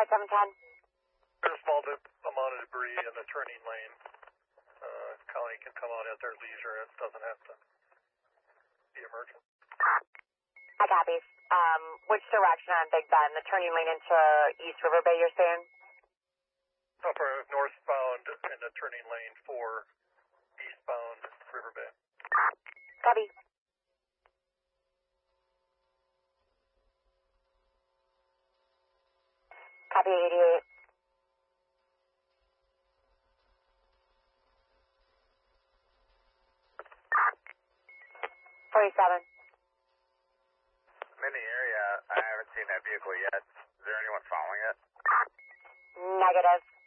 710. There's a small amount of debris in the turning lane. County can come out at their leisure. It doesn't have to be emergent. I copies. Which direction on Big Bend? The turning lane into East River Bay, you're saying? Upper northbound in the turning lane for eastbound River Bay. Copy. Copy 88. $47. I'm in the area. I haven't seen that vehicle yet. Is there anyone following it? Negative.